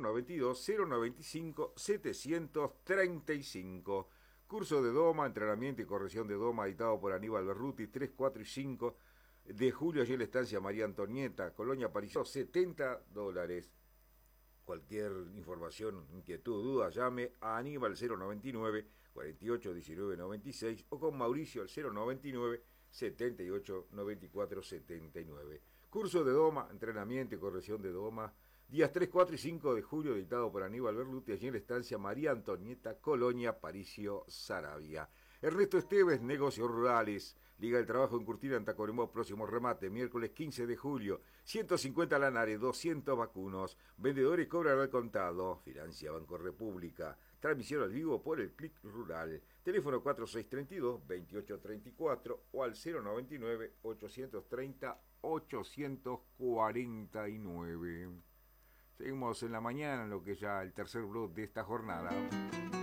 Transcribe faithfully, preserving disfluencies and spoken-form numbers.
noventa y dos, cero noventa y cinco, setecientos treinta y cinco. Curso de doma, entrenamiento y corrección de doma, editado por Aníbal Berruti, tres, cuatro y cinco de julio, allí en la estancia María Antonieta, Colonia París, setenta dólares. Cualquier información, inquietud, duda, llame a Aníbal cero noventa y nueve, cuarenta y ocho, diecinueve noventa y seis o con Mauricio al cero noventa y nueve, setenta y ocho, noventa y cuatro, setenta y nueve. Curso de doma, entrenamiento y corrección de doma, días tres, cuatro y cinco de julio, dictado por Aníbal Berluti, allí en la estancia María Antonieta, Colonia Paricio, Saravia. Ernesto Esteves, negocios rurales, Liga del Trabajo en Curtina, en Tacuarembó, próximo remate, miércoles quince de julio, ciento cincuenta Lanares, doscientos vacunos, vendedores cobran al contado, financia Banco República, transmisión al vivo por el Clic Rural, teléfono cuatro seis tres dos, veintiocho treinta y cuatro o al cero noventa y nueve, ochocientos treinta, ochocientos cuarenta y nueve. Seguimos en la mañana, en lo que ya el tercer blog de esta jornada.